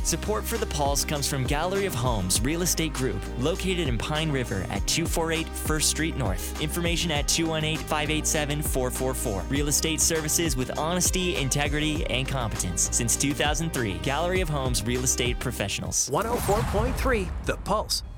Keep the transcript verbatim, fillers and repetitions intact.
Support for the Pulse comes from Gallery of Homes Real Estate Group, located in Pine River at two forty-eight First Street North. Information at two one eight, five eight seven, four four four. Real estate services with honesty, integrity, and competence. Since two thousand three, Gallery of Homes Real Estate Professionals. one oh four point three The Pulse.